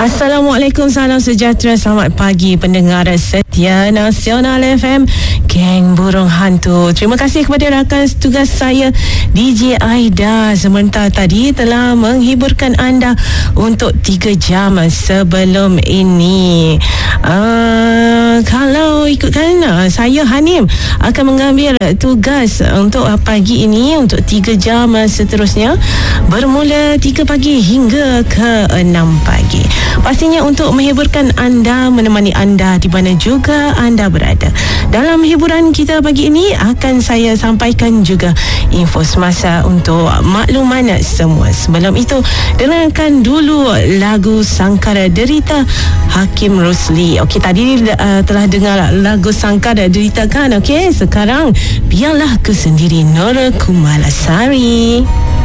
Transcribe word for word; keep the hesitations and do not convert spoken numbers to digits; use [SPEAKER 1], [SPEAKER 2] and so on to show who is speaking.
[SPEAKER 1] Assalamualaikum, salam sejahtera, selamat pagi pendengar setia Nasional F M, geng burung hantu. Terima kasih kepada rakan tugas saya D J Aida sebentar tadi telah menghiburkan anda untuk tiga jam sebelum ini. Uh, kalau ikutkan uh, saya Hanim akan mengambil tugas untuk uh, pagi ini untuk tiga jam uh, seterusnya, bermula tiga pagi hingga ke enam pagi. Pastinya untuk menghiburkan anda, menemani anda di mana juga anda berada. Dalam hiburan kita pagi ini akan saya sampaikan juga info semasa untuk makluman semua. Sebelum itu, dengarkan dulu lagu Sangkara Derita Hakim Rusli. Okey, tadi uh, telah dengar lagu Sangkara Derita kan? Okey, sekarang biarlah ku sendiri Nora Kumalasari.